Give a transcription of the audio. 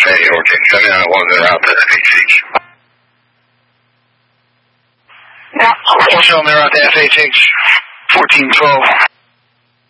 okay. Send me out ones that are out there at FHH. Yeah. Also, they're out to FHH 1412.